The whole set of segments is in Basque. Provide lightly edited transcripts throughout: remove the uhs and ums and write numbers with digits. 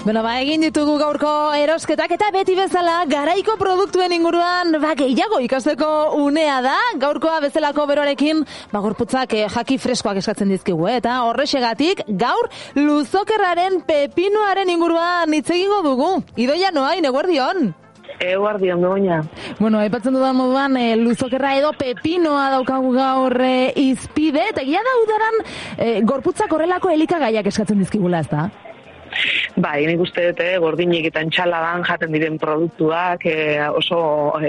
Bueno, egin ditugu gaurko erosketak eta beti bezala garaiko produktuen inguruan gehiago ikasteko unea da. Gaurkoa bezalako beroarekin gorputzak jaki freskoak eskatzen dizkigu, eta horrexegatik gaur luzokerraren pepinoaren inguruan hitz egingo dugu. Idoia Noain, eguerdion. Eguardion, Begoña. Bueno, aipatzen dudan moduan, luzokerra edo pepinoa daukagu gaur izpide, eta egia da udaran gorputzak horrelako elikagaiak eskatzen dizkigula, ez da? Bai, nik uste dute gordinik eta entxaladan jaten diren produktuak oso,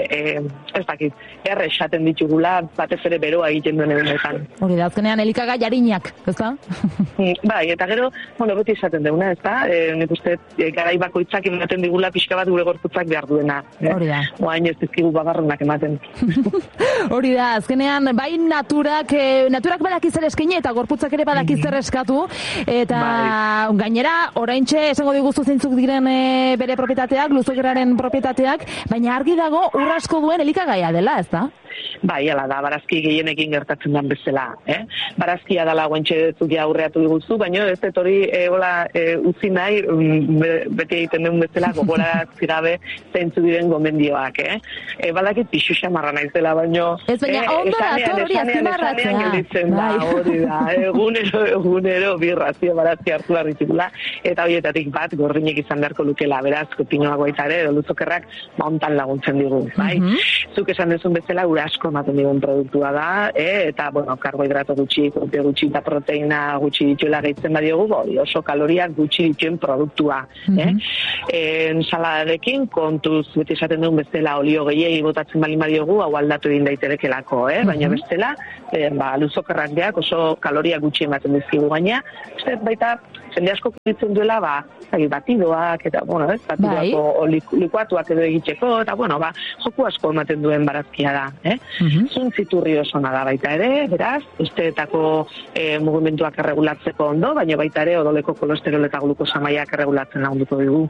ez dakit, erre jaten ditugula, batez ere beroa egiten duen egunetan. Hori da, azkenean elikagai harinak, ez da? Bai, eta gero, beti esaten deuna, ez da? Nik uste garai bakoitzak ematen digula pixka bat gure gorputzak behar duena. Hori da. Oain ez dizkigu bagarrunak ematen. Hori da, azkenean, bai naturak badakiz ere eskaini eta gorputzak ere badakiz ere eskatu, eta gainera, oraintxe esango diguzu zeintzuk diren bere propietateak, luzokerraren propietateak, baina argi dago ur asko duen elikagaia dela, ez da? Bai, ala da, barazki gehienekin gertatzen den bezala. Barazkia dela guantxe zugia aurreatu diguzu, baina ez dut hori utzi nahi, beti egiten den bezala gogoratzi gabe zeintzu diren gomendioak. Badakit pixu xamarra naiz dela, baina... Ez baina, ondo dator hori azpimarratzea. Hori da, egunero birrazio barazki hartu barritikula, eta horietatik bat gordinek izan beharko lukela, beraz, kopinoak baita ere, edo luzokerrak hontan laguntzen digu. Zuk esan duzun bezala, asko ematen digun produktua da, eta, karbohidrato gutxi, gutxi eta proteina gutxi dituela gehitzen badiogu, oso kaloriak gutxi dituen produktua. Ensaladarekin, kontuz, beti esaten dugun bezala, olio gehiegi botatzen bali badiogu, hau aldatu egin daiterekelako, baina bestela, luzokerrak deak oso kaloria gutxi ematen dizkigu gaina, baita, jende asko ditzen duela, batidoak, eta, batidoako likuatuak edo egiteko, eta, joku asko ematen duen barazkia da. Zuntziturri osona da baita ere, beraz, usteetako mugimenduak erregulatzeko ondo, baina baita ere odoleko kolesterol eta glukosa mailak erregulatzen lagunduko dugu.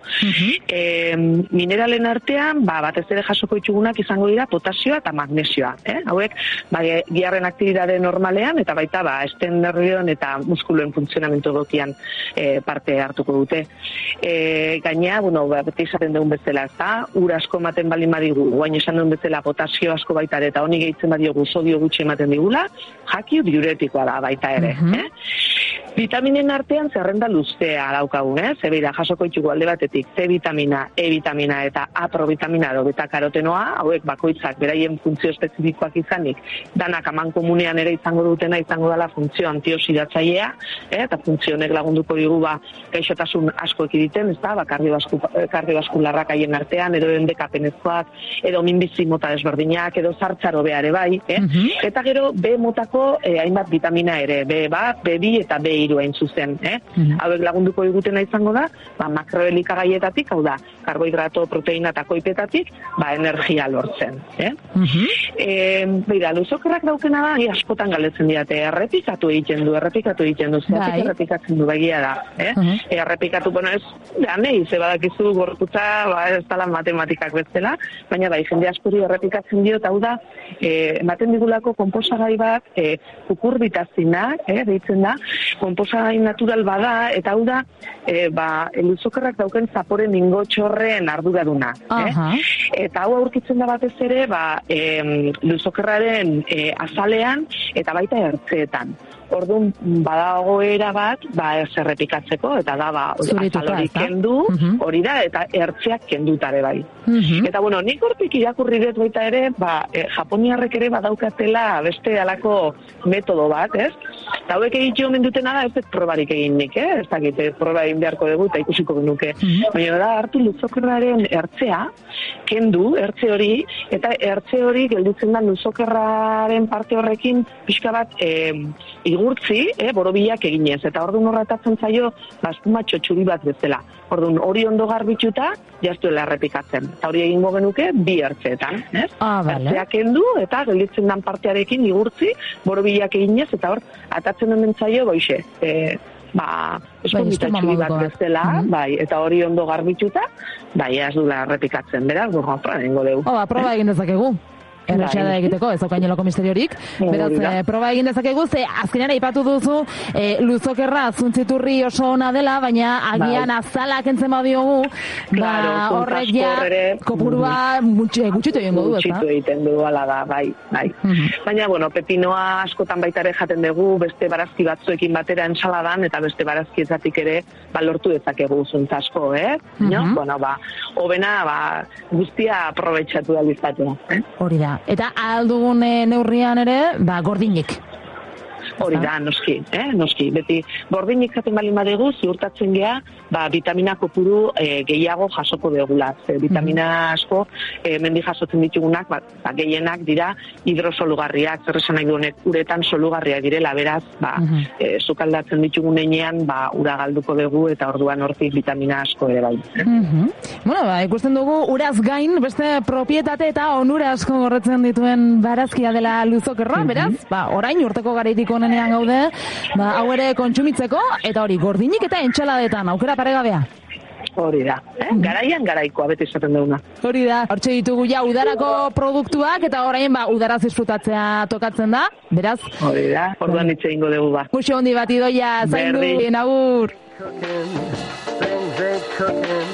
Mineralen artean, batez ere jasoko ditugunak izango dira potasioa eta magnesioa. Hauek, giharren aktibitate normalean, eta baita, esten nervion eta muskuluen funtzionamentu egokian parte hartuko dute. Gainea, beti izaten dugun bezala, ez da, ur asko ematen baldin badigu, guain esan dugun bezala potasio asko baita ere, eta honi gehitzen badiogu sodio gutxi ematen digula, jaki diuretikoa da baita ere. Vitaminen artean zerrenda luzea daukagun, zebeira jasoko ditugu alde batetik C vitamina, E vitamina eta A provitamina edo beta karotenoa, hauek bakoitzak beraien funtzio espezifikoak izanik, danak amankomunean ere izango dutena izango dela funtzio antioxidatzailea, eta funtzio honek lagunduko digu gaixotasun asko ekiditen, ez da, kardiobaskularrak haien artean, edo endekapenezkoak, edo minbizi mota desberdinak, edo zartzaro beare bai, eta gero B motako hainbat vitamina ere, B bat, B2 eta B3 hain zuzen. Hauek lagunduko digutena izango da, makroelikagaietatik, hau da, karbohidrato, proteina eta koipetatik, energia lortzen. Beira, luzokerrak daukena da, askotan galetzen diate, errepikatu egiten du, zeratik errepikatzen du, begia da. Errepikatu, ez, nahi, ze badakizu gorputza, ez dala matematikak bezala, baina jende askuri errepikatzen dio, eta hau da, ematen digulako konposagai bat, kukurbitazina, deitzen da, konposagai natural bada, eta hau da, luzokerrak dauken zapore mingotxorren arduraduna. Eta hau aurkitzen da batez ere, luzokerraren azalean, eta baita ertzeetan. Orduan, badagoera bat, ez errepikatzeko, eta da, azalori kendu, hori da, eta ertzeak kendutare bai. Eta, nik hortik irakurri dut baita ere, japoniarrek ere badaukatela beste alako metodo bat, ez? Eta hauek egitio omen dutena da, ez dut probarik egin nik, ez dakit, proba egin beharko dugu, eta ikusiko genuke. Baina da, hartu luzokerraren ertzea, kendu, ertze hori, eta ertze hori gelditzen da luzokerraren parte horrekin pixka bat igurtzi, borobilak eginez, eta orduan horretatzen zaio, espuma txotxuri bat bezala. Orduan, hori ondo garbitxuta, jaztuela errepikatzen. Eta hori egingo genuke, bi ertzeetan. Ertzeak kendu, eta gelditzen dan partearekin igurtzi, borobilak eginez, eta hor, atatzen hemen zaio, espumita txuri bat bezala, eta hori ondo garbitxuta, ez duela errepikatzen, beraz, proba egingo dugu. Proba egin dezakegu. errexea da egiteko, ez daukainelako misteriorik. Beraz, proba egin dezakegu, ze azkenean aipatu duzu, luzokerra zuntziturri oso ona dela, baina agian azalak entzen badiogu, horrek ja kopurua gutxitu egingo du, gutxitu egiten du, ala da, bai. Baina, pepinoa askotan baita ere jaten dugu, beste barazki batzuekin batera ensaladan, eta beste barazkietatik ere lortu dezakegu zuntz asko, hobena guztia aprobetxatu da lizatua. Hori da. Eta aldugun neurrian ere, gordinik. Hori da, noski. Beti, gordinik zaten balin badegu, ziurtatzen gea, vitamina kopuru gehiago jasoko degula. Vitamina asko, mendi jasotzen ditugunak, gehienak dira hidrosolugarriak, zer esan nahi duenek, uretan solugarriak direla, beraz, sukaldatzen ditugunean, ura galduko dugu, eta orduan hortik vitamina asko ere bai. Ikusten dugu, uraz gain, beste propietate eta onura asko gorretzen dituen barazkia dela luzokerra, beraz, orain urteko garaitik onenean gaude, hau ere kontsumitzeko, eta hori, gordinik eta entxaladetan, aukera paregabea. Hori da, garaian garaikoa beti izaten duguna. Hori da, hortxe ditugu ja udarako produktuak, eta orain udaraz disfrutatzea tokatzen da, beraz. Hori da, orduan hitz egingo dugu ba. Muxo hondi bat idoia, zaindu, agur.